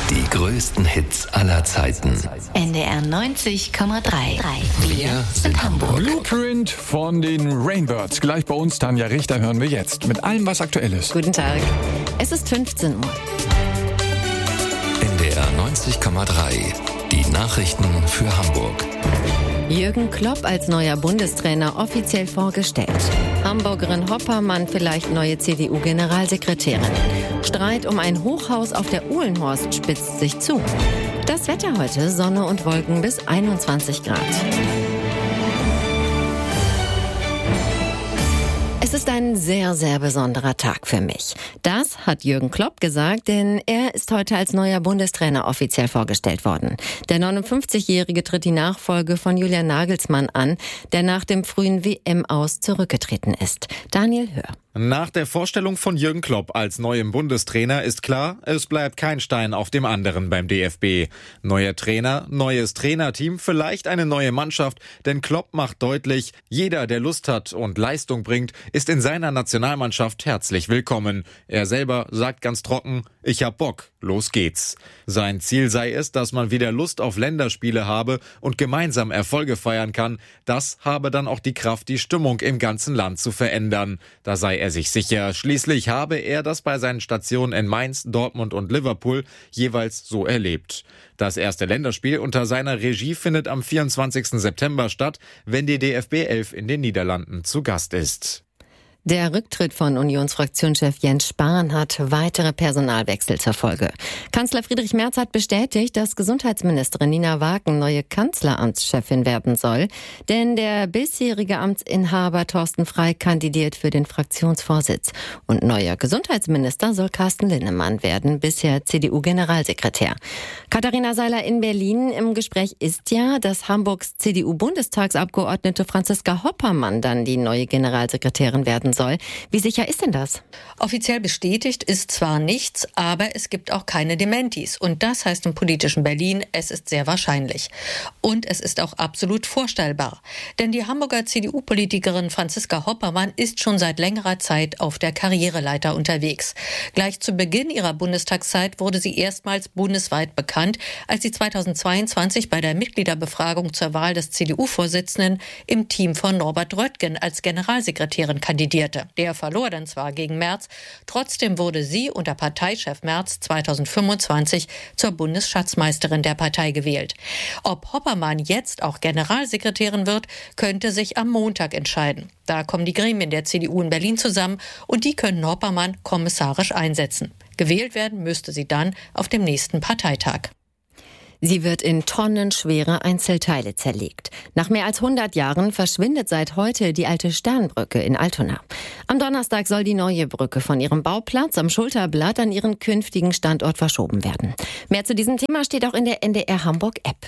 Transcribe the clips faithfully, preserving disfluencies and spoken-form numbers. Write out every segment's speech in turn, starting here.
Die größten Hits aller Zeiten. N D R neunzig Komma drei. Wir sind Hamburg. Blueprint von den Rainbirds. Gleich bei uns, Tanja Richter, hören wir jetzt. Mit allem, was aktuell ist. Guten Tag. Es ist fünfzehn Uhr. N D R neunzig Komma drei. Die Nachrichten für Hamburg. Jürgen Klopp als neuer Bundestrainer offiziell vorgestellt. Hamburgerin Hoppermann vielleicht neue C D U-Generalsekretärin. Streit um ein Hochhaus auf der Uhlenhorst spitzt sich zu. Das Wetter heute, Sonne und Wolken bis einundzwanzig Grad. Es ist ein sehr, sehr besonderer Tag für mich. Das hat Jürgen Klopp gesagt, denn er ist heute als neuer Bundestrainer offiziell vorgestellt worden. Der neunundfünfzigjährige tritt die Nachfolge von Julian Nagelsmann an, der nach dem frühen W M-Aus zurückgetreten ist. Daniel Hör. Nach der Vorstellung von Jürgen Klopp als neuem Bundestrainer ist klar, es bleibt kein Stein auf dem anderen beim D F B. Neuer Trainer, neues Trainerteam, vielleicht eine neue Mannschaft, denn Klopp macht deutlich, jeder, der Lust hat und Leistung bringt, ist in seiner Nationalmannschaft herzlich willkommen. Er selber sagt ganz trocken, ich hab Bock, los geht's. Sein Ziel sei es, dass man wieder Lust auf Länderspiele habe und gemeinsam Erfolge feiern kann. Das habe dann auch die Kraft, die Stimmung im ganzen Land zu verändern. Da sei er sich sicher. Schließlich habe er das bei seinen Stationen in Mainz, Dortmund und Liverpool jeweils so erlebt. Das erste Länderspiel unter seiner Regie findet am vierundzwanzigsten September statt, wenn die D F B elf in den Niederlanden zu Gast ist. Der Rücktritt von Unionsfraktionschef Jens Spahn hat weitere Personalwechsel zur Folge. Kanzler Friedrich Merz hat bestätigt, dass Gesundheitsministerin Nina Wagen neue Kanzleramtschefin werden soll, denn der bisherige Amtsinhaber Thorsten Frey kandidiert für den Fraktionsvorsitz. Und neuer Gesundheitsminister soll Carsten Linnemann werden, bisher C D U-Generalsekretär. Katharina Seiler in Berlin. Im Gespräch ist ja, dass Hamburgs C D U-Bundestagsabgeordnete Franziska Hoppermann dann die neue Generalsekretärin werden soll. Wie sicher ist denn das? Offiziell bestätigt ist zwar nichts, aber es gibt auch keine Dementis. Und das heißt im politischen Berlin, es ist sehr wahrscheinlich. Und es ist auch absolut vorstellbar. Denn die Hamburger C D U-Politikerin Franziska Hoppermann ist schon seit längerer Zeit auf der Karriereleiter unterwegs. Gleich zu Beginn ihrer Bundestagszeit wurde sie erstmals bundesweit bekannt, als sie zweitausendzweiundzwanzig bei der Mitgliederbefragung zur Wahl des C D U-Vorsitzenden im Team von Norbert Röttgen als Generalsekretärin kandidierte. Der verlor dann zwar gegen Merz, trotzdem wurde sie unter Parteichef Merz zweitausendfünfundzwanzig zur Bundesschatzmeisterin der Partei gewählt. Ob Hoppermann jetzt auch Generalsekretärin wird, könnte sich am Montag entscheiden. Da kommen die Gremien der C D U in Berlin zusammen und die können Hoppermann kommissarisch einsetzen. Gewählt werden müsste sie dann auf dem nächsten Parteitag. Sie wird in tonnenschwere Einzelteile zerlegt. Nach mehr als hundert Jahren verschwindet seit heute die alte Sternbrücke in Altona. Am Donnerstag soll die neue Brücke von ihrem Bauplatz am Schulterblatt an ihren künftigen Standort verschoben werden. Mehr zu diesem Thema steht auch in der N D R Hamburg App.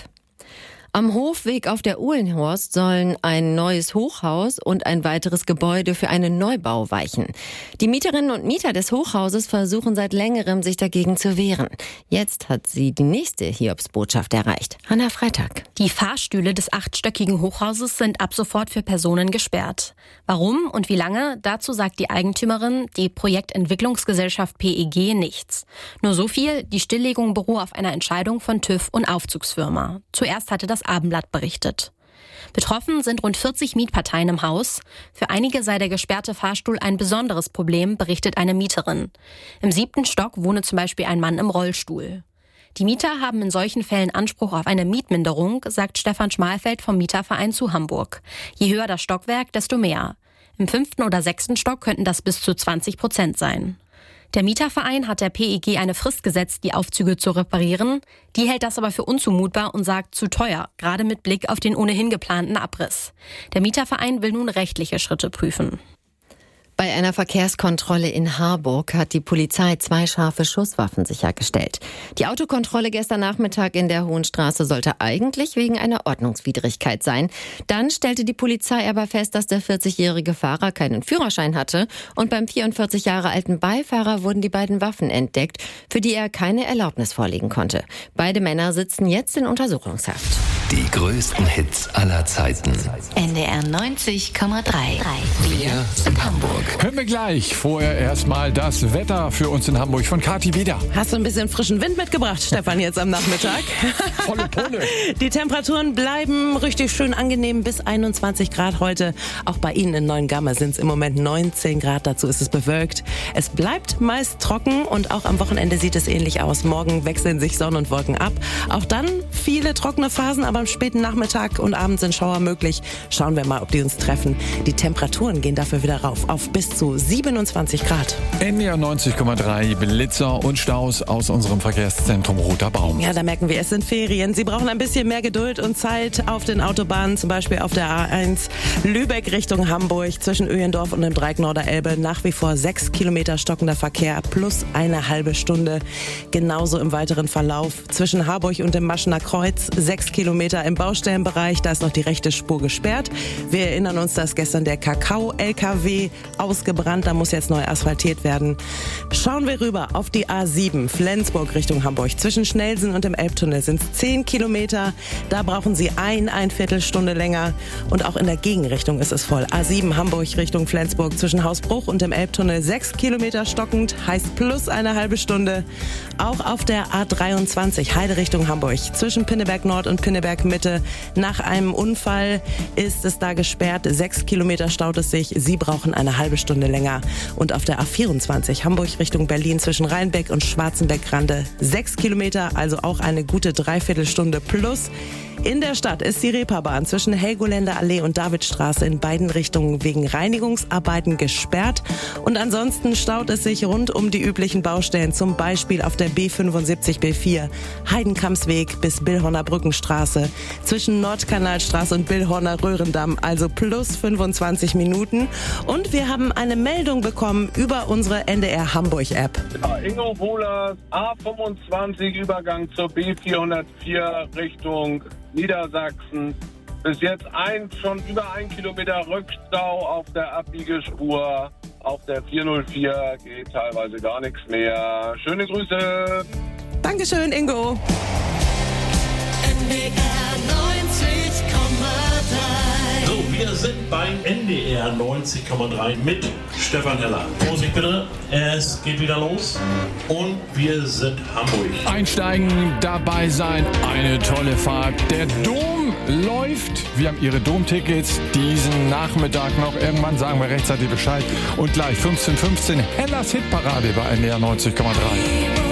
Am Hofweg auf der Uhlenhorst sollen ein neues Hochhaus und ein weiteres Gebäude für einen Neubau weichen. Die Mieterinnen und Mieter des Hochhauses versuchen seit längerem, sich dagegen zu wehren. Jetzt hat sie die nächste Hiobsbotschaft erreicht. Hanna Freitag. Die Fahrstühle des achtstöckigen Hochhauses sind ab sofort für Personen gesperrt. Warum und wie lange? Dazu sagt die Eigentümerin, die Projektentwicklungsgesellschaft P E G, nichts. Nur so viel, die Stilllegung beruhe auf einer Entscheidung von TÜV und Aufzugsfirma. Zuerst hatte das Abendblatt berichtet. Betroffen sind rund vierzig Mietparteien im Haus. Für einige sei der gesperrte Fahrstuhl ein besonderes Problem, berichtet eine Mieterin. Im siebten Stock wohne zum Beispiel ein Mann im Rollstuhl. Die Mieter haben in solchen Fällen Anspruch auf eine Mietminderung, sagt Stefan Schmalfeld vom Mieterverein zu Hamburg. Je höher das Stockwerk, desto mehr. Im fünften oder sechsten Stock könnten das bis zu zwanzig Prozent sein. Der Mieterverein hat der P E G eine Frist gesetzt, die Aufzüge zu reparieren. Die hält das aber für unzumutbar und sagt zu teuer, gerade mit Blick auf den ohnehin geplanten Abriss. Der Mieterverein will nun rechtliche Schritte prüfen. Bei einer Verkehrskontrolle in Harburg hat die Polizei zwei scharfe Schusswaffen sichergestellt. Die Autokontrolle gestern Nachmittag in der Hohenstraße sollte eigentlich wegen einer Ordnungswidrigkeit sein. Dann stellte die Polizei aber fest, dass der vierzigjährige Fahrer keinen Führerschein hatte und beim vierundvierzig Jahre alten Beifahrer wurden die beiden Waffen entdeckt, für die er keine Erlaubnis vorlegen konnte. Beide Männer sitzen jetzt in Untersuchungshaft. Die größten Hits aller Zeiten. N D R neunzig Komma drei. Wir sind Hamburg. Hören wir gleich. Vorher erstmal das Wetter für uns in Hamburg von Kathi Wieder. Hast du ein bisschen frischen Wind mitgebracht, Stefan, jetzt am Nachmittag? Volle Pulle. Die Temperaturen bleiben richtig schön angenehm bis einundzwanzig Grad heute. Auch bei Ihnen in Neuengamme sind es im Moment neunzehn Grad. Dazu ist es bewölkt. Es bleibt meist trocken und auch am Wochenende sieht es ähnlich aus. Morgen wechseln sich Sonne und Wolken ab. Auch dann viele trockene Phasen, aber am späten Nachmittag und Abend sind Schauer möglich. Schauen wir mal, ob die uns treffen. Die Temperaturen gehen dafür wieder rauf auf bis zu siebenundzwanzig Grad. N D R neunzig Komma drei, Blitzer und Staus aus unserem Verkehrszentrum Roter Baum. Ja, da merken wir, es sind Ferien. Sie brauchen ein bisschen mehr Geduld und Zeit auf den Autobahnen, zum Beispiel auf der A eins Lübeck Richtung Hamburg zwischen Öhendorf und dem Dreieck Norderelbe. Nach wie vor sechs Kilometer stockender Verkehr plus eine halbe Stunde. Genauso im weiteren Verlauf zwischen Harburg und dem Maschener Kreuz sechs Kilometer im Baustellenbereich. Da ist noch die rechte Spur gesperrt. Wir erinnern uns, dass gestern der Kakao-L K W ausgebrannt. Da muss jetzt neu asphaltiert werden. Schauen wir rüber auf die A sieben Flensburg Richtung Hamburg. Zwischen Schnellsen und dem Elbtunnel sind es zehn Kilometer. Da brauchen Sie ein, ein Viertelstunde länger. Und auch in der Gegenrichtung ist es voll. A sieben Hamburg Richtung Flensburg zwischen Hausbruch und dem Elbtunnel sechs Kilometer stockend. Heißt plus eine halbe Stunde. Auch auf der A dreiundzwanzig Heide Richtung Hamburg zwischen Pinneberg Nord und Pinneberg Mitte. Nach einem Unfall ist es da gesperrt. Sechs Kilometer staut es sich. Sie brauchen eine halbe Stunde länger. Und auf der A vierundzwanzig Hamburg Richtung Berlin zwischen Rheinbeck und Schwarzenbeck-Grande sechs Kilometer, also auch eine gute Dreiviertelstunde plus. In der Stadt ist die Reeperbahn zwischen Helgoländer Allee und Davidstraße in beiden Richtungen wegen Reinigungsarbeiten gesperrt. Und ansonsten staut es sich rund um die üblichen Baustellen, zum Beispiel auf der B fünfundsiebzig B vier, Heidenkampsweg bis Billhorner Brückenstraße, zwischen Nordkanalstraße und Billhorner Röhrendamm, also plus fünfundzwanzig Minuten. Und wir haben eine Meldung bekommen über unsere N D R Hamburg App. Ja, Ingo Wohlers, A fünfundzwanzig, Übergang zur B vierhundertvier Richtung Niedersachsen. Bis jetzt ein, schon über ein Kilometer Rückstau auf der Abbiegespur. Auf der vierhundertvier geht teilweise gar nichts mehr. Schöne Grüße. Dankeschön, Ingo. N D R neunzig Komma drei. So, wir sind bei N D R neunzig Komma drei mit Stefan Heller. Vorsicht bitte, es geht wieder los und wir sind Hamburg. Einsteigen, dabei sein, eine tolle Fahrt. Der Dom läuft. Wir haben Ihre Domtickets diesen Nachmittag noch. Irgendwann sagen wir rechtzeitig Bescheid. Und gleich fünfzehn Uhr fünfzehn Hellers Hitparade bei N D R neunzig Komma drei.